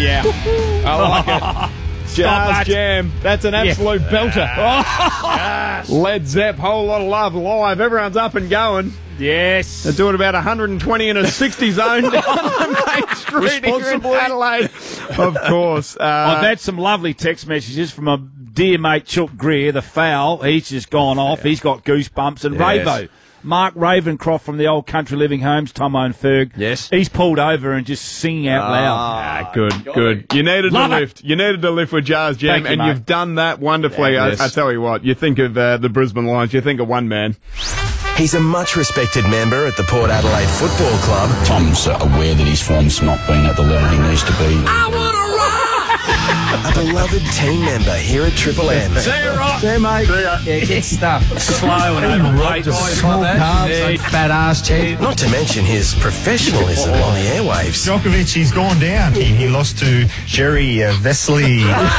yeah. I like it. Jazz Jam. That's an absolute belter. Yes. Led Zepp, whole lot of love live. Everyone's up and going. Yes. They're doing about 120 in a 60 zone down the main street here in Adelaide. Of course. I've had some lovely text messages from a dear mate, Chook Greer, the foul. He's just gone off. He's got goosebumps. And Ravo. Mark Ravencroft from the old Country Living Homes, Tomo and Ferg. Yes. He's pulled over and just singing out loud. Good. You needed Love to it. lift. You needed to lift with Jazz Jam, Thank you, and mate. you've done that wonderfully. Yeah, yes. I tell you what, you think of the Brisbane Lions, you think of one man. He's a much-respected member at the Port Adelaide Football Club. Tom's aware that his form's not been at the level he needs to be. A beloved team member here at Triple M. See you, Rock. Yeah, mate. Yeah, good stuff. Slow and overweight. Small carbs, fat ass cheese. Not to mention his professionalism on the airwaves. Djokovic, he's gone down. He lost to Jerry Vesely.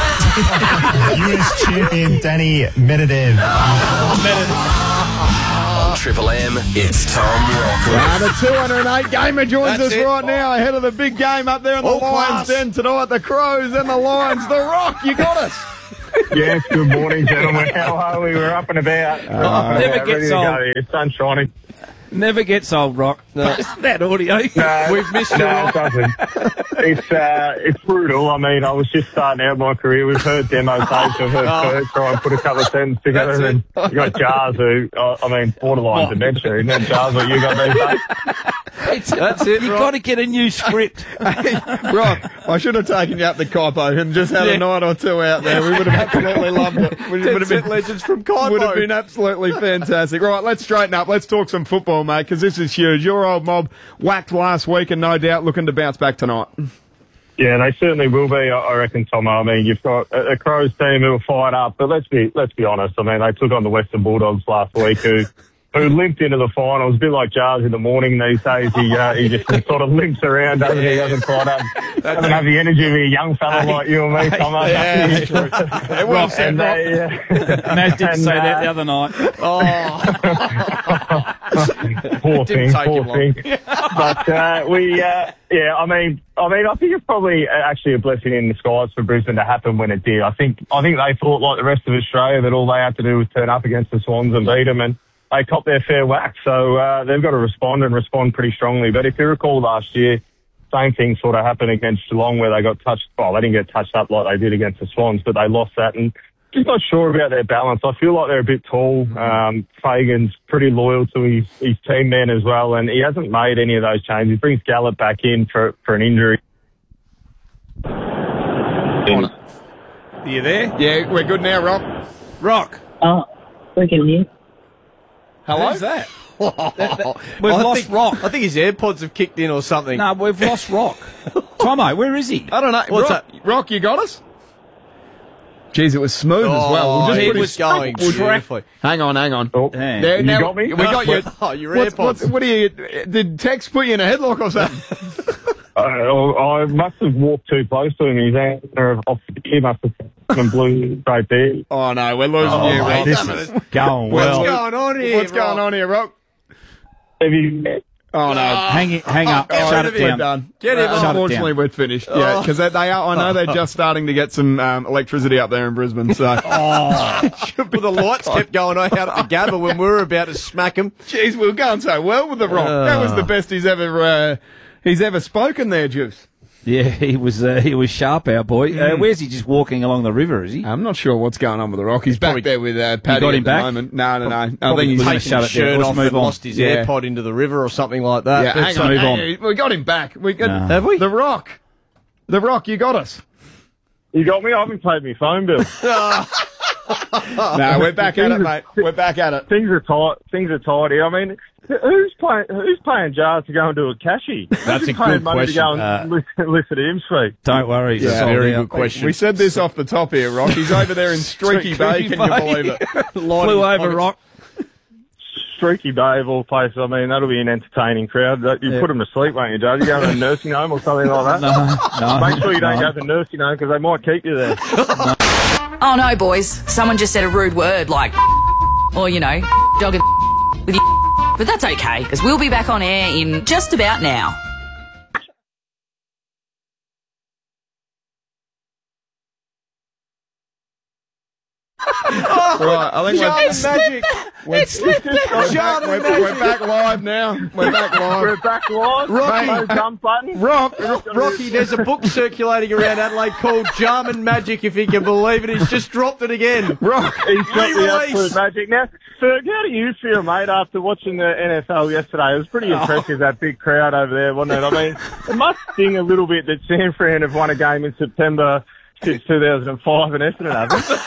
US champion Danny Medvedev. On Triple M, it's Tom Rockcliffe. The 208 gamer joins us right now ahead of the big game up there in the Lions Den tonight. The Crows and the Lions. The Rock, you got us. Yes, good morning, gentlemen. How are we? We're up and about. Never gets ready to go old. here. Sun's shining. Never gets old, Rock. That audio. We've missed you, No, Rock. it doesn't. It's brutal. I mean, I was just starting out my career. We've heard demo tapes. We've heard Kurt try and put a couple of sentences together. And you got Jars who, I mean, borderline dementia. Isn't it, Jars, what you got these days? That's it, You've Rock. got to get a new script. Rock, I should have taken you up to Kaipo and just had a night or two out there. We would have absolutely loved it. We would have been legends from Kaipo. Would have been absolutely fantastic. Right, let's straighten up. Let's talk some football, mate, because this is huge. Your old mob whacked last week and no doubt looking to bounce back tonight. Yeah, they certainly will be, I reckon, Tomo. I mean, you've got a Crows team who are fired up, but let's be honest. I mean, they took on the Western Bulldogs last week who limped into the finals, a bit like Jars in the morning these days. He just sort of limps around, doesn't he? He doesn't quite doesn't have the energy of a young fella like you and me, Tomo. Yeah, true. Well said, Rock. Naz did say that the other night. Poor thing. But I think it's probably actually a blessing in disguise for Brisbane to happen when it did. I think they thought, like the rest of Australia, that all they had to do was turn up against the Swans and beat them, and they copped their fair whack. So they've got to respond pretty strongly. But if you recall last year, same thing sort of happened against Geelong where they got touched. Well, they didn't get touched up like they did against the Swans, but they lost that. And just not sure about their balance. I feel like they're a bit tall. Fagan's pretty loyal to his team man as well, and he hasn't made any of those changes. He brings Gallup back in for an injury. Are you there? Yeah, we're good now, Rock. Rock. We can hear. Hello? Who's that? We've lost Rock. I think his AirPods have kicked in or something. No, we've lost Rock. Tomo, where is he? I don't know. What's Rock, Rock, you got us? Jeez, it was smooth as well. He put was his- going beautifully. Hang on. Oh, Damn. There, you now, got me? We got you. Oh, your AirPods. What do you... Did Tex put you in a headlock or something? I must have walked too close to him. His answer off the ear must have been blue straight there. Oh, no, we're losing you, Rock. This is going well. going on here? What's going on here, Rock? Have you... Oh, no. Hang up. Shut it We're down. done. Get him. Shut it Unfortunately, down. we're finished. Yeah, because they are. I know they're just starting to get some electricity up there in Brisbane. So, Well, the lights kept going out at the Gabba when we were about to smack him. jeez, we were going so well with the Rock. That was the best he's ever spoken there, Juice. Yeah, he was sharp, our boy. Where's he? Just walking along the river, is he? I'm not sure what's going on with the Rock. He's back there with Paddy got him at the back? moment. No. I Probably think he's was gonna Taking shut his it down. shirt Let's off move and on. lost his Yeah. AirPod into the river or something like that. Yeah, But hang let's on. move on. Hey, we got him back. We got No. Have we? the Rock. The Rock, you got us. You got me? I haven't paid my phone bill. No, we're back at it, mate. We're back at it. Things are tight. Things are tidy. I mean, who's paying Jars to go and do a cashy? That's a Who's paying good money question. to go and listen to him speak? Don't worry. Yeah. Sold Very out. good question. We said this off the top here, Rock. He's over there in Streaky Bay. Can you believe it? Flew over, Rock. Streaky Bay of all places. I mean, that'll be an entertaining crowd. You put them to sleep, won't you, Jars? You go to a nursing home or something like that? No. Make sure you don't go to the nursing home because they might keep you there. Oh no, boys. Someone just said a rude word like or, dog with but that's okay, because we'll be back on air in just about now. Right, I think we're back live now. We're back live. We're back live. Rocky. No dump button. Rocky, there's a book circulating around Adelaide called Jarman Magic, if you can believe it. He's just dropped it again. He's got the absolute magic. Now, Ferg, how do you feel, mate, after watching the NFL yesterday? It was pretty impressive, that big crowd over there, wasn't it? I mean, it must sting a little bit that San Fran have won a game in September since 2005 and Essendon haven't.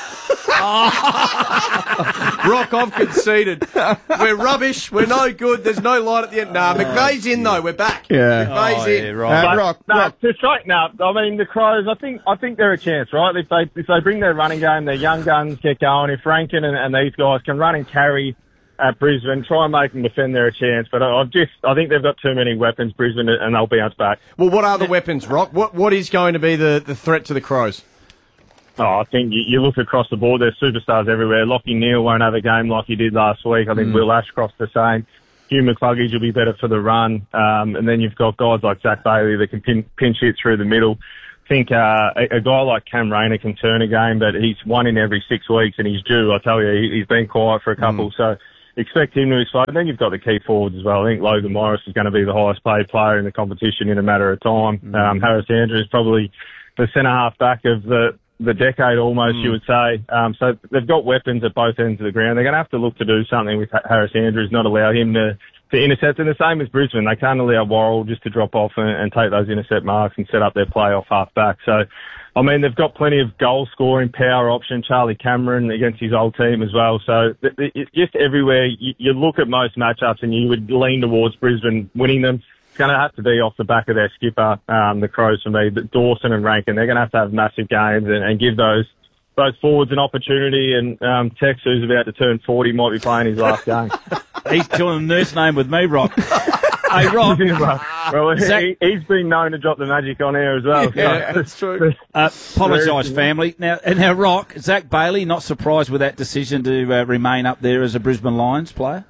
Rock, I've conceded. We're rubbish. We're no good. There's no light at the end. Nah, McVeigh's in, though. We're back. Yeah. McVeigh's in. Yeah, right. Rock. To straighten up, I mean, the Crows, I think they're a chance, right? If they bring their running game, their young guns get going, if Rankin and these guys can run and carry at Brisbane, try and make them defend, they're a chance. But I think they've got too many weapons, Brisbane, and they'll bounce back. Well, what are the weapons, Rock? What is going to be the threat to the Crows? Oh, I think you look across the board, there's superstars everywhere. Lachie Neale won't have a game like he did last week. I think Will Ashcroft's the same. Hugh McCluggage will be better for the run. And then you've got guys like Zach Bailey that can pinch hit through the middle. I think a guy like Cam Rayner can turn a game, but he's one in every 6 weeks, and he's due. I tell you, he's been quiet for a couple, so expect him to explode. And then you've got the key forwards as well. I think Logan Morris is going to be the highest paid player in the competition in a matter of time. Harris Andrews is probably the centre-half back of the decade almost, you would say. So they've got weapons at both ends of the ground. They're going to have to look to do something with Harris Andrews, not allow him to intercept. And the same as Brisbane. They can't allow Worrell just to drop off and take those intercept marks and set up their playoff half back. So, I mean, they've got plenty of goal-scoring power option. Charlie Cameron against his old team as well. So it's just everywhere. You look at most matchups and you would lean towards Brisbane winning them. It's going to have to be off the back of their skipper, the Crows for me. Dawson and Rankin, they're going to have massive games and give those forwards an opportunity. And Tex, who's about to turn 40, might be playing his last game. He's doing the nurse name with me, Rock. Hey, Rock. Well, he's been known to drop the magic on air as well. Yeah, that's true. Apologise, family. Now, Rock, Zach Bailey, not surprised with that decision to remain up there as a Brisbane Lions player?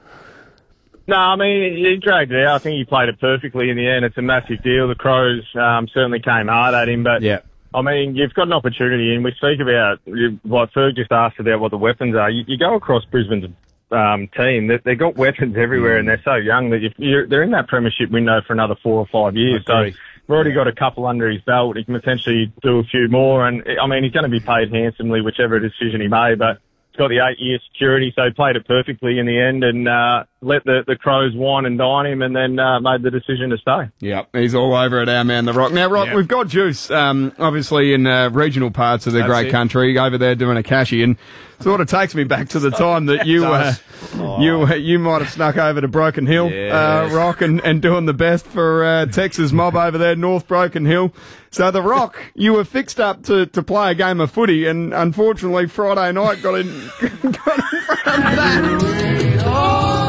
No, I mean, he dragged it out. I think he played it perfectly in the end. It's a massive deal. The Crows certainly came hard at him, but yeah. I mean, you've got an opportunity, and we speak about, like Ferg just asked about what the weapons are. You go across Brisbane's team, they've got weapons everywhere, and they're so young that they're in that premiership window for another 4 or 5 years. So we've already got a couple under his belt. He can potentially do a few more, and I mean, he's going to be paid handsomely, whichever decision he made, but he's got the 8-year security, so he played it perfectly in the end and let the Crows wine and dine him, and then made the decision to stay. Yeah, he's all over it, our man, The Rock. Now, Rock, we've got Juice, obviously in regional parts of the great country, over there doing a cashy, and sort of takes me back to the time that you might have snuck over to Broken Hill, Rock, and doing the best for Texas mob over there, North Broken Hill. So, The Rock, you were fixed up to play a game of footy, and unfortunately Friday night got in front of that.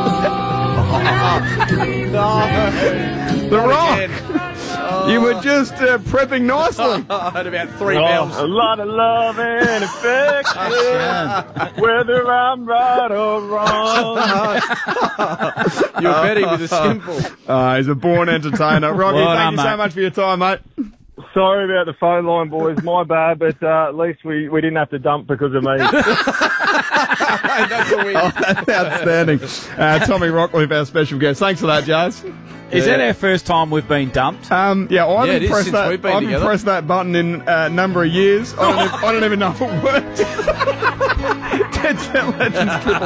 The Rock, you were just prepping nicely. I had about 3 bells. A lot of love and affection, whether I'm right or wrong. You're betting with a simple. He's a born entertainer. Rocky, thank you so much for your time, mate. Sorry about the phone line, boys. My bad, but at least we didn't have to dump because of me. That's a win. That's outstanding. Tommy Rockcliffe, our special guest. Thanks for that, Jazz. Is that our first time we've been dumped? I haven't pressed that button in a number of years. I don't even know if it worked. Dead Set Legends.